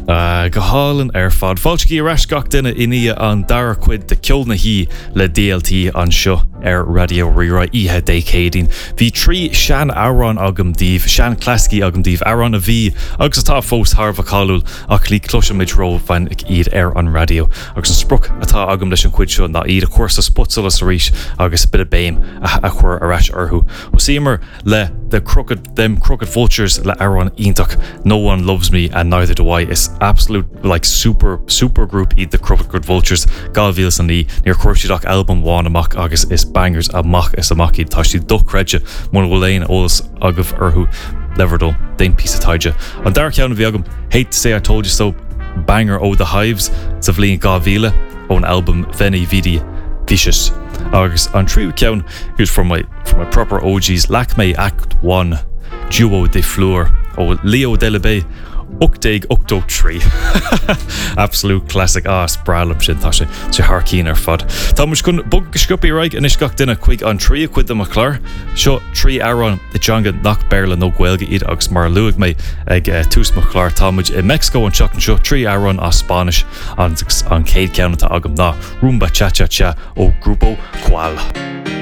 Go hálan fad. Fáilte í reis gach duine iní an dara cuid de ceolna hí le DLT an seo Radio Rira ihe décédín. Bhí trí sean árán agam díobh, sean clascí agam díobh, árán a bhí, agus atá fós Harbh cáúil ach lí cloise mid ró bhain iad an radio. Agus an spruc atá agam leis an cuid seo ná iad a cuasa spotsalas a ríis agus bit a béim a chuir a reis orthú. Símar le them crooked vultures le árán ítach No One Loves Me and Neither Do I is absolute like super group eat the crooked vultures galvílas an ní níor cuairteach album bháin amach agus is bangers amach is amach í tá si dochreide muna bhfuil ólas agah orthú leverdul dain piece of taide. An dar ceann bhí agam Hate to Say I Told You So banger O The Hives sa bhliain galvíle ón album Veni Vidi Vicious. Agus an tríú ceann here's from my proper OGs Lacme Act 1 Duo de Fleur ó Leo Delabé Uchtag Uchtó 3 Absolute classic sprálam sin tá sé harcín fad. Tá muis chun bug scopi raig in is gach duine chuig an trí cuid am a chlár. Seo trí árán I teanga nach Berla nó Gaeilge iad agus mar luigh mé ag tús mo chlár támuid in Mexico an seach seo trí árán á Spáis an céad ceann tá agam ná Rumba Cha Cha Cha ó Grupo Qual.